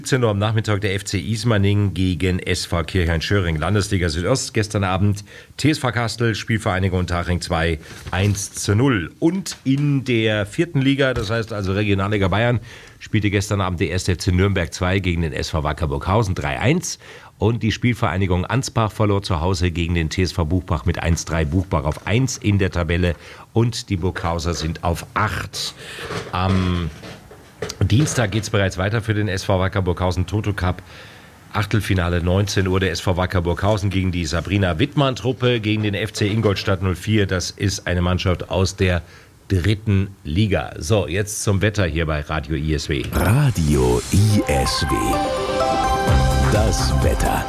17 Uhr am Nachmittag der FC Ismaning gegen SV Kirchhain-Schöring, Landesliga Südost. Gestern Abend TSV Kastel, Spielvereinigung Unterhaching 2, 1:0. Und in der 4. Liga, das heißt also Regionalliga Bayern, spielte gestern Abend der 1. FC Nürnberg 2 gegen den SV Wacker Burghausen 3:1. Und die Spielvereinigung Ansbach verlor zu Hause gegen den TSV Buchbach mit 1:3. Buchbach auf 1 in der Tabelle und die Burghauser sind auf 8. Am Dienstag geht es bereits weiter für den SV Wacker Burghausen Toto Cup. Achtelfinale 19 Uhr, der SV Wacker Burghausen gegen die Sabrina Wittmann-Truppe, gegen den FC Ingolstadt 04. Das ist eine Mannschaft aus der 3. Liga. So, jetzt zum Wetter hier bei Radio ISW. Radio ISW. Das Wetter.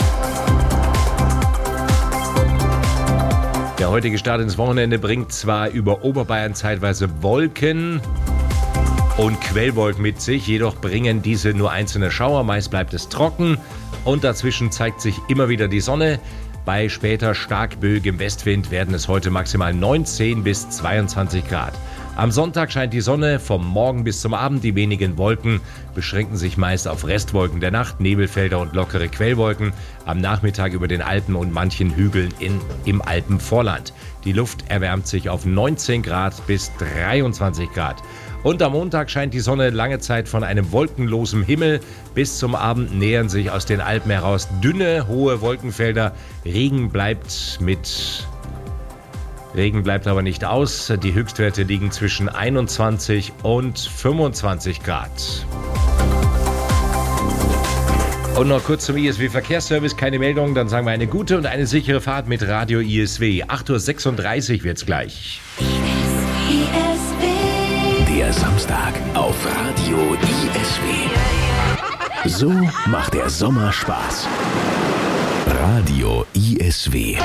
Der heutige Start ins Wochenende bringt zwar über Oberbayern zeitweise Wolken und Quellwolken mit sich, jedoch bringen diese nur einzelne Schauer, meist bleibt es trocken und dazwischen zeigt sich immer wieder die Sonne. Bei später starkböigem Westwind werden es heute maximal 19 bis 22 Grad. Am Sonntag scheint die Sonne vom Morgen bis zum Abend. Die wenigen Wolken beschränken sich meist auf Restwolken der Nacht, Nebelfelder und lockere Quellwolken. Am Nachmittag über den Alpen und manchen Hügeln im Alpenvorland. Die Luft erwärmt sich auf 19 Grad bis 23 Grad. Und am Montag scheint die Sonne lange Zeit von einem wolkenlosen Himmel. Bis zum Abend nähern sich aus den Alpen heraus dünne, hohe Wolkenfelder. Regen bleibt aber nicht aus. Die Höchstwerte liegen zwischen 21 und 25 Grad. Und noch kurz zum ISW Verkehrsservice. Keine Meldung, dann sagen wir eine gute und eine sichere Fahrt mit Radio ISW. 8:36 Uhr wird's gleich. Der Samstag auf Radio ISW. So macht der Sommer Spaß. Radio ISW.